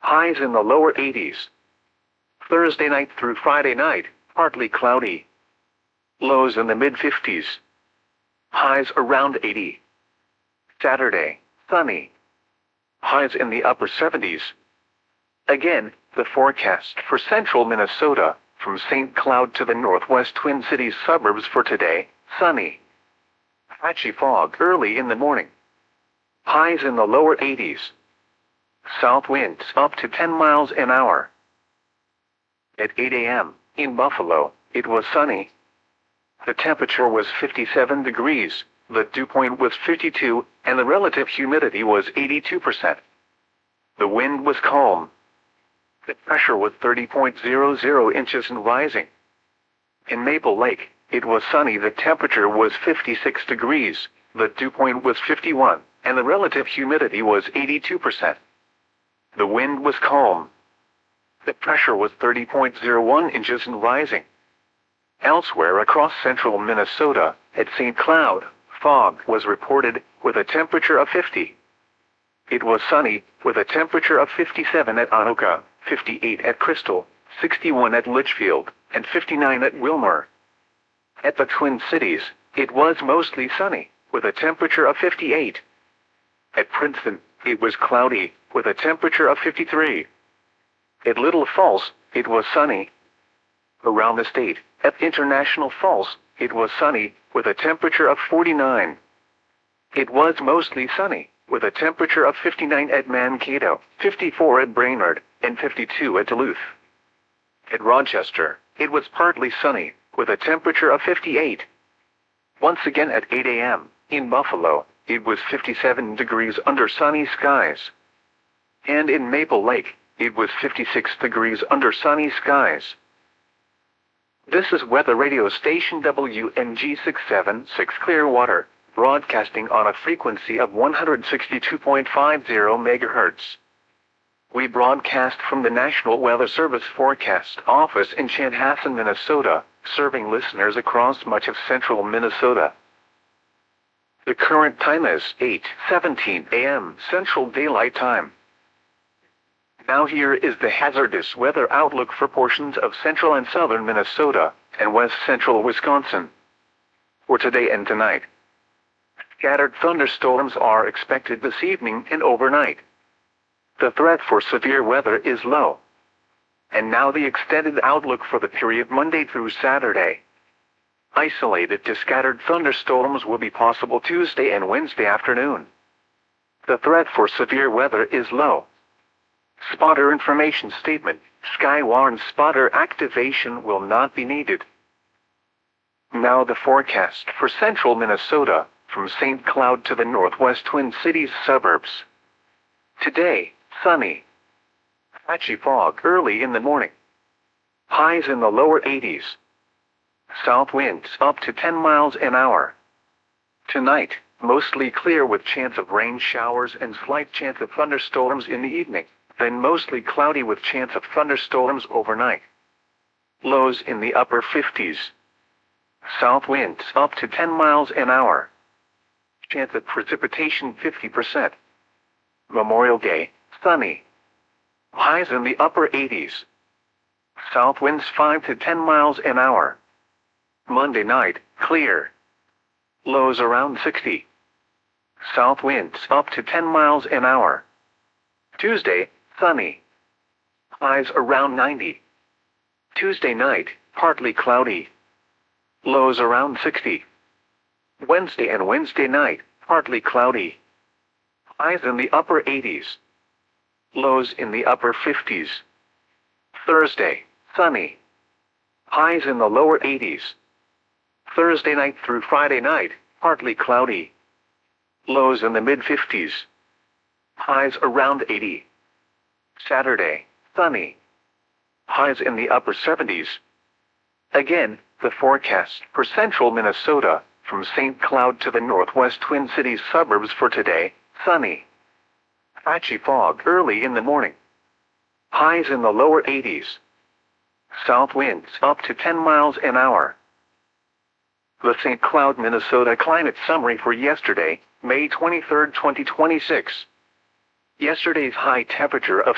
Highs in the lower 80s. Thursday night through Friday night, partly cloudy. Lows in the mid-50s. Highs around 80. Saturday, sunny. Highs in the upper 70s. Again, the forecast for central Minnesota, from St. Cloud to the northwest Twin Cities suburbs for today, sunny. Patchy fog early in the morning. Highs in the lower 80s. South winds up to 10 miles an hour. At 8 a.m., in Buffalo, it was sunny. The temperature was 57 degrees, the dew point was 52, and the relative humidity was 82%. The wind was calm. The pressure was 30.00 inches and rising. In Maple Lake, it was sunny. The temperature was 56 degrees, the dew point was 51, and the relative humidity was 82%. The wind was calm. The pressure was 30.01 inches and rising. Elsewhere across central Minnesota, at St. Cloud, fog was reported, with a temperature of 50. It was sunny, with a temperature of 57 at Anoka, 58 at Crystal, 61 at Litchfield, and 59 at Wilmer. At the Twin Cities, it was mostly sunny, with a temperature of 58. At Princeton, it was cloudy, with a temperature of 53. At Little Falls, it was sunny. Around the state, at International Falls, it was sunny, with a temperature of 49. It was mostly sunny, with a temperature of 59 at Mankato, 54 at Brainerd, and 52 at Duluth. At Rochester, it was partly sunny, with a temperature of 58. Once again at 8 a.m., in Buffalo, it was 57 degrees under sunny skies. And in Maple Lake, it was 56 degrees under sunny skies. This is weather radio station WNG 676 Clearwater, broadcasting on a frequency of 162.50 MHz. We broadcast from the National Weather Service Forecast Office in Chanhassen, Minnesota, serving listeners across much of central Minnesota. The current time is 8:17 a.m. Central Daylight Time. Now here is the hazardous weather outlook for portions of central and southern Minnesota, and west central Wisconsin. For today and tonight. Scattered thunderstorms are expected this evening and overnight. The threat for severe weather is low. And now the extended outlook for the period Monday through Saturday. Isolated to scattered thunderstorms will be possible Tuesday and Wednesday afternoon. The threat for severe weather is low. Spotter information statement: Skywarn spotter activation will not be needed. Now the forecast for central Minnesota, from St. Cloud to the northwest Twin Cities suburbs. Today, sunny. Patchy fog early in the morning. Highs in the lower 80s. South winds up to 10 miles an hour. Tonight, mostly clear with chance of rain showers and slight chance of thunderstorms in the evening, then mostly cloudy with chance of thunderstorms overnight. Lows in the upper 50s. South winds up to 10 miles an hour. Chance of precipitation 50%. Memorial Day, sunny. Highs in the upper 80s. South winds 5 to 10 miles an hour. Monday night, clear. Lows around 60. South winds up to 10 miles an hour. Tuesday, sunny. Highs around 90. Tuesday night, partly cloudy. Lows around 60. Wednesday and Wednesday night, partly cloudy. Highs in the upper 80s. Lows in the upper 50s. Thursday, sunny. Highs in the lower 80s. Thursday night through Friday night, partly cloudy. Lows in the mid-50s. Highs around 80. Saturday, sunny. Highs in the upper 70s. Again, the forecast for central Minnesota, from St. Cloud to the northwest Twin Cities suburbs for today, sunny. Patchy fog early in the morning. Highs in the lower 80s. South winds up to 10 miles an hour. The St. Cloud, Minnesota climate summary for yesterday, May 23, 2026. Yesterday's high temperature of